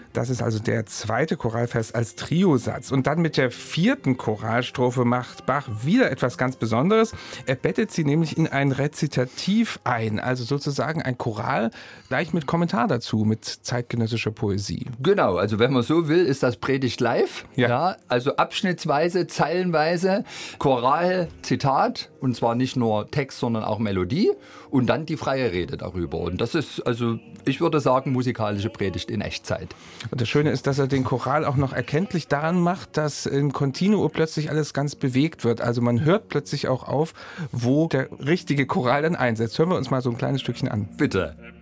Das ist also der zweite Choralvers als Triosatz. Und dann mit der vierten Choralstrophe macht Bach wieder etwas ganz Besonderes. Er bettet sie nämlich in ein Rezitativ ein, also sozusagen ein Choral gleich mit Kommentar dazu, mit zeitgenössischer Poesie. Genau, also wenn man so will, ist das Predigt live. Ja. Also abschnittsweise, zeilenweise, Choral, Zitat, und zwar nicht nur Text, sondern auch Melodie und dann die freie Rede darüber. Und das ist, also ich würde sagen, musikalische Predigt in Echtzeit. Und das Schöne ist, dass er den Choral auch noch erkenntlich daran macht, dass im Continuo plötzlich alles ganz bewegt wird. Also man hört plötzlich auch auf, wo der richtige Choral dann einsetzt. Hören wir uns mal so ein kleines Stückchen an. Bitte.